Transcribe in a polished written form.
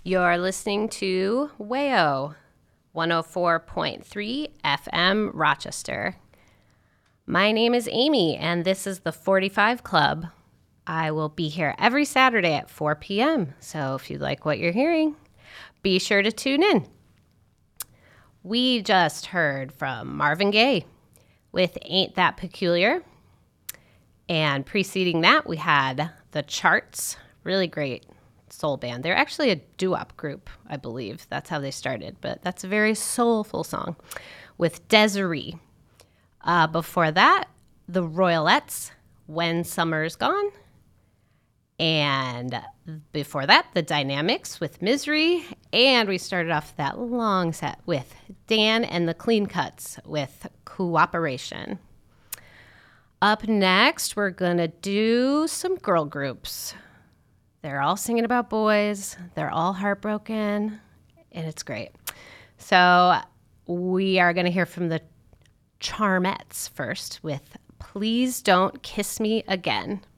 You're listening to WAYO 104.3 FM Rochester. My name is Amy, and this is the 45 Club. I will be here every Saturday at 4 p.m., so if you like what you're hearing, be sure to tune in. We just heard from Marvin Gaye with Ain't That Peculiar, and preceding that, we had The Charts, really great soul band. They're actually a doo-wop group, I believe. That's how they started, but that's a very soulful song with Desiree. Before that, the Royalettes, When Summer's Gone. And before that, the Dynamics with Misery. And we started off that long set with Dan and the Clean Cuts with Cooperation. Up next, we're going to do some girl groups. They're all singing about boys. They're all heartbroken, and it's great. So we are going to hear from the Charmettes first with Please Don't Kiss Me Again.